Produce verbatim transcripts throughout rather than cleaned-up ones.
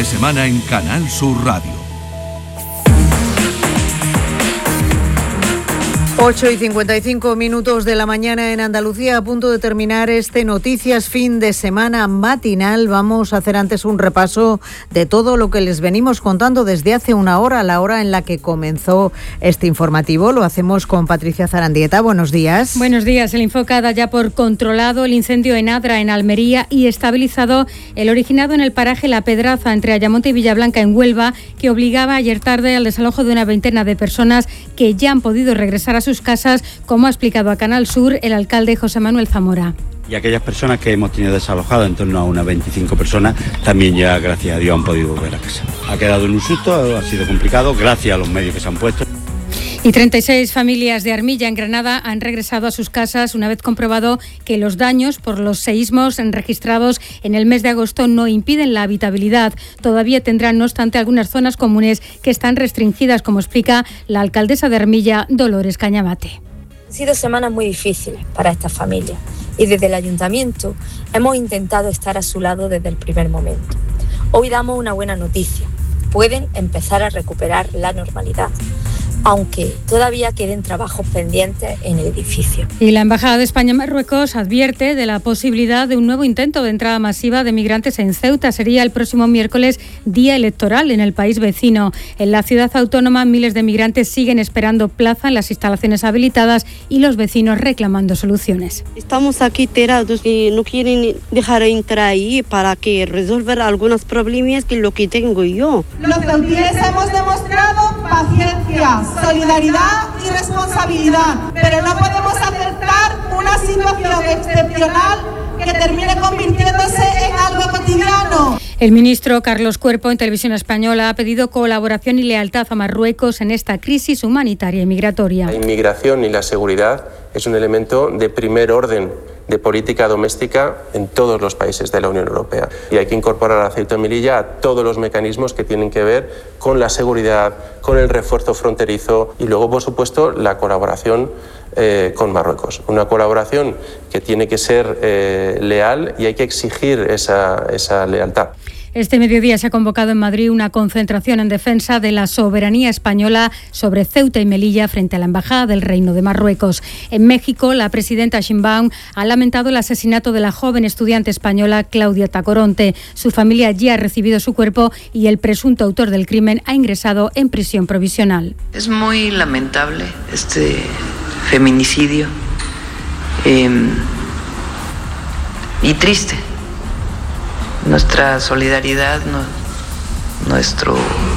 semana en Canal Sur Radio. ocho y cincuenta y cinco minutos de la mañana en Andalucía, a punto de terminar este Noticias Fin de Semana matinal. Vamos a hacer antes un repaso de todo lo que les venimos contando desde hace una hora, la hora en la que comenzó este informativo. Lo hacemos con Patricia Zarandieta. Buenos días. Buenos días. El Infoca da ya por controlado el incendio en Adra, en Almería, y estabilizado el originado en el paraje La Pedraza, entre Ayamonte y Villablanca, en Huelva, que obligaba ayer tarde al desalojo de una veintena de personas que ya han podido regresar a sus casas, como ha explicado a Canal Sur el alcalde José Manuel Zamora. Y aquellas personas que hemos tenido desalojadas, en torno a unas veinticinco personas, también ya, gracias a Dios, han podido volver a casa. Ha quedado en un susto, ha sido complicado, gracias a los medios que se han puesto. Y treinta y seis familias de Armilla, en Granada, han regresado a sus casas una vez comprobado que los daños por los seísmos registrados en el mes de agosto no impiden la habitabilidad. Todavía tendrán, no obstante, algunas zonas comunes que están restringidas, como explica la alcaldesa de Armilla, Dolores Cañabate. Han sido semanas muy difíciles para estas familias y desde el ayuntamiento hemos intentado estar a su lado desde el primer momento. Hoy damos una buena noticia. Pueden empezar a recuperar la normalidad, aunque todavía queden trabajos pendientes en el edificio. Y la Embajada de España en Marruecos advierte de la posibilidad de un nuevo intento de entrada masiva de migrantes en Ceuta. Sería el próximo miércoles, día electoral en el país vecino. En la ciudad autónoma, miles de migrantes siguen esperando plaza en las instalaciones habilitadas y los vecinos reclamando soluciones. Estamos aquí tirados y no quieren dejar entrar ahí para que resolver algunos problemas que lo que tengo yo. Los ceutíes hemos demostrado paciencia, solidaridad y responsabilidad, pero no podemos aceptar una situación excepcional que termine convirtiéndose en algo cotidiano. El ministro Carlos Cuerpo, en Televisión Española, ha pedido colaboración y lealtad a Marruecos en esta crisis humanitaria y migratoria. La inmigración y la seguridad es un elemento de primer orden de política doméstica en todos los países de la Unión Europea. Y hay que incorporar a Ceuta y Melilla a todos los mecanismos que tienen que ver con la seguridad, con el refuerzo fronterizo y luego, por supuesto, la colaboración eh, con Marruecos. Una colaboración que tiene que ser eh, leal y hay que exigir esa, esa lealtad. Este mediodía se ha convocado en Madrid una concentración en defensa de la soberanía española sobre Ceuta y Melilla frente a la Embajada del Reino de Marruecos. En México, la presidenta Sheinbaum ha lamentado el asesinato de la joven estudiante española Claudia Tacoronte. Su familia ya ha recibido su cuerpo y el presunto autor del crimen ha ingresado en prisión provisional. Es muy lamentable este feminicidio eh, y triste. Nuestra solidaridad, no, nuestro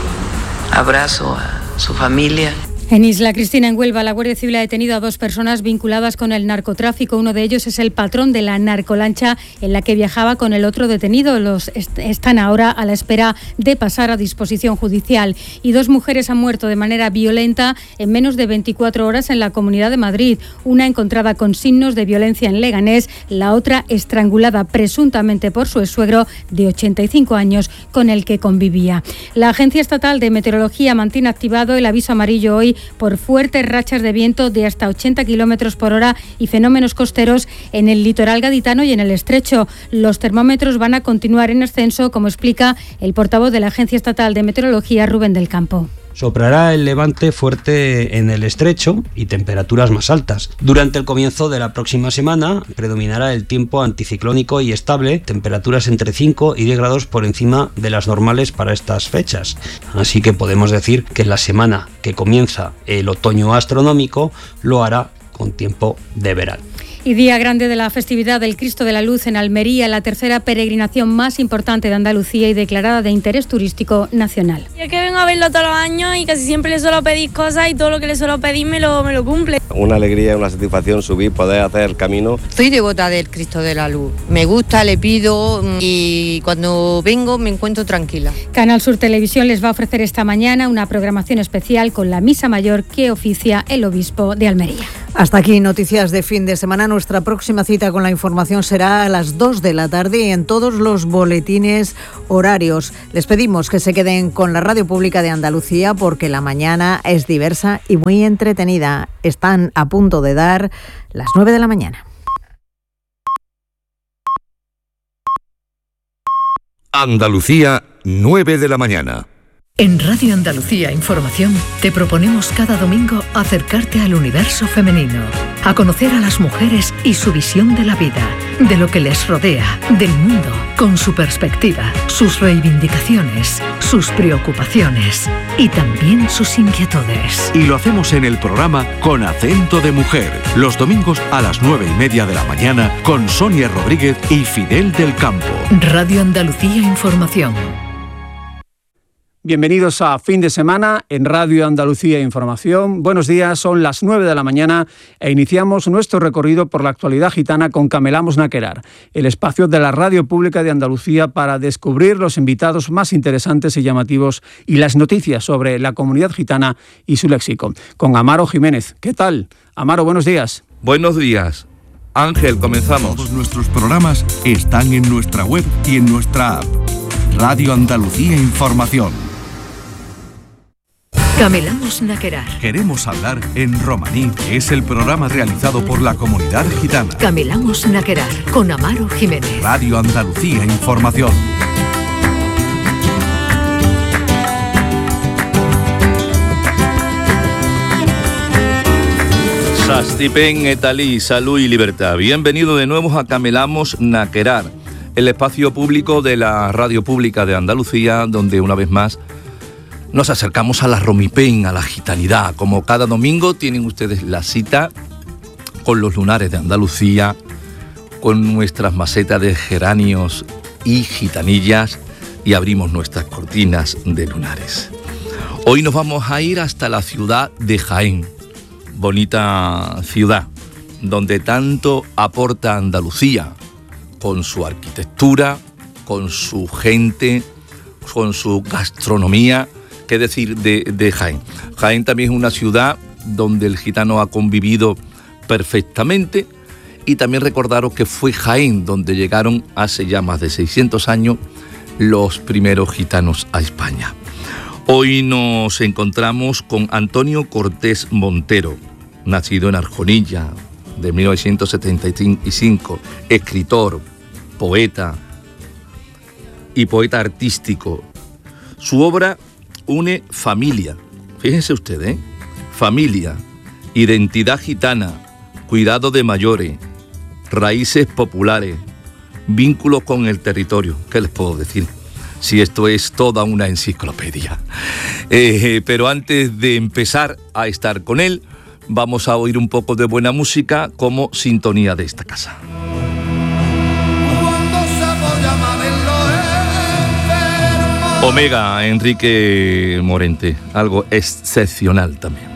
abrazo a su familia. En Isla Cristina, en Huelva, la Guardia Civil ha detenido a dos personas vinculadas con el narcotráfico. Uno de ellos es el patrón de la narcolancha en la que viajaba con el otro detenido. Los est- están ahora a la espera de pasar a disposición judicial. Y dos mujeres han muerto de manera violenta en menos de veinticuatro horas en la Comunidad de Madrid. Una encontrada con signos de violencia en Leganés, la otra estrangulada presuntamente por su exsuegro de ochenta y cinco años con el que convivía. La Agencia Estatal de Meteorología mantiene activado el aviso amarillo hoy por fuertes rachas de viento de hasta ochenta kilómetros por hora y fenómenos costeros en el litoral gaditano y en el estrecho. Los termómetros van a continuar en ascenso, como explica el portavoz de la Agencia Estatal de Meteorología, Rubén del Campo. Soprará el levante fuerte en el estrecho y temperaturas más altas. Durante el comienzo de la próxima semana predominará el tiempo anticiclónico y estable, temperaturas entre cinco y diez grados por encima de las normales para estas fechas. Así que podemos decir que la semana que comienza el otoño astronómico lo hará con tiempo de verano. Y día grande de la festividad del Cristo de la Luz en Almería, la tercera peregrinación más importante de Andalucía y declarada de interés turístico nacional. Yo que vengo a verlo todos los años y casi siempre le suelo pedir cosas y todo lo que le suelo pedir me lo, me lo cumple. Una alegría, una satisfacción subir, poder hacer el camino. Soy devota del Cristo de la Luz. Me gusta, le pido y cuando vengo me encuentro tranquila. Canal Sur Televisión les va a ofrecer esta mañana una programación especial con la misa mayor que oficia el obispo de Almería. Hasta aquí noticias de fin de semana. Nuestra próxima cita con la información será a las dos de la tarde y en todos los boletines horarios. Les pedimos que se queden con la Radio Pública de Andalucía porque la mañana es diversa y muy entretenida. Están a punto de dar las nueve de la mañana. Andalucía, nueve de la mañana. En Radio Andalucía Información te proponemos cada domingo acercarte al universo femenino, a conocer a las mujeres y su visión de la vida, de lo que les rodea, del mundo, con su perspectiva, sus reivindicaciones, sus preocupaciones y también sus inquietudes. Y lo hacemos en el programa Con Acento de Mujer, los domingos a las nueve y media de la mañana con Sonia Rodríguez y Fidel del Campo. Radio Andalucía Información. Bienvenidos a Fin de Semana en Radio Andalucía Información. Buenos días, son las nueve de la mañana e iniciamos nuestro recorrido por la actualidad gitana con Camelamos Naquerar, el espacio de la Radio Pública de Andalucía para descubrir los invitados más interesantes y llamativos y las noticias sobre la comunidad gitana y su léxico. Con Amaro Jiménez. ¿Qué tal? Amaro, buenos días. Buenos días. Ángel, comenzamos. Todos nuestros programas están en nuestra web y en nuestra app. Radio Andalucía Información. Camelamos Naquerar. Queremos hablar en romaní. Es el programa realizado por la comunidad gitana. Camelamos Naquerar con Amaro Jiménez. Radio Andalucía Información. Sastipen, Etalí, salud y libertad. Bienvenido de nuevo a Camelamos Naquerar, el espacio público de la Radio Pública de Andalucía, donde una vez más nos acercamos a la romipen, a la gitanidad. Como cada domingo tienen ustedes la cita con los lunares de Andalucía, con nuestras macetas de geranios y gitanillas, y abrimos nuestras cortinas de lunares. Hoy nos vamos a ir hasta la ciudad de Jaén, bonita ciudad, donde tanto aporta Andalucía, con su arquitectura, con su gente, con su gastronomía. ¿Qué decir de, de Jaén? Jaén también es una ciudad donde el gitano ha convivido perfectamente, y también recordaros que fue Jaén donde llegaron hace ya más de seiscientos años los primeros gitanos a España. Hoy nos encontramos con Antonio Cortés Montero, nacido en Arjonilla de mil novecientos setenta y cinco, escritor, poeta y poeta artístico. Su obra une familia, fíjense usted, ¿eh? familia, identidad gitana, cuidado de mayores, raíces populares, vínculos con el territorio. ¿Qué les puedo decir? Si esto es toda una enciclopedia. Eh, pero antes de empezar a estar con él, vamos a oír un poco de buena música como sintonía de esta casa. Omega, Enrique Morente, algo excepcional también.